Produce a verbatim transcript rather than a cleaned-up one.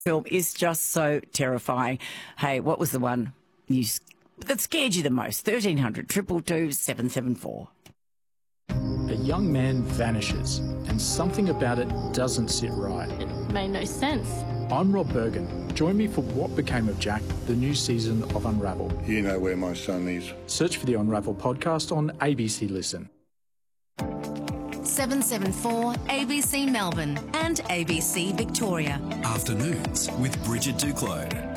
film is just so terrifying. Hey, what was the one you that scared you the most? thirteen hundred, two two two, seven seven four. A young man vanishes and something about it doesn't sit right. It made no sense. I'm Rob Bergen. Join me for What Became of Jack, the new season of Unravel. You know where my son is. Search for the Unravel podcast on A B C Listen. seven seven four A B C Melbourne and A B C Victoria. Afternoons with Bridget Duclos.